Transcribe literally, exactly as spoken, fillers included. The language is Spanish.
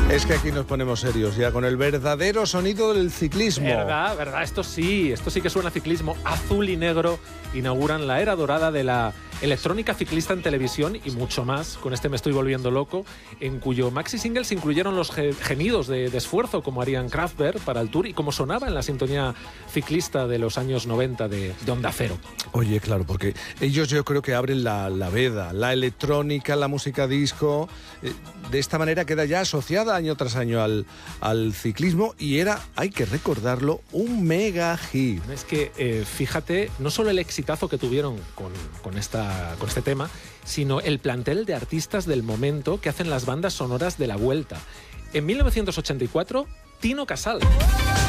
Es que aquí nos ponemos serios ya con el verdadero sonido del ciclismo. Verdad, verdad, esto sí, esto sí que suena a ciclismo. Azul y Negro inauguran la era dorada de la electrónica ciclista en televisión y mucho más. Con este Me estoy volviendo loco, en cuyo maxi single se incluyeron los ge- gemidos de, de esfuerzo como harían Kraftwerk para el Tour y como sonaba en la sintonía ciclista de los años noventa de, de Onda Cero. Oye, claro, porque ellos yo creo que abren la, la veda, la electrónica, la música disco, eh, de esta manera queda ya asociada año tras año al, al ciclismo y era, hay que recordarlo, un mega hit. Es que, eh, fíjate, no solo el exitazo que tuvieron con, con, esta, con este tema, sino el plantel de artistas del momento que hacen las bandas sonoras de la Vuelta. En mil novecientos ochenta y cuatro, Tino Casal.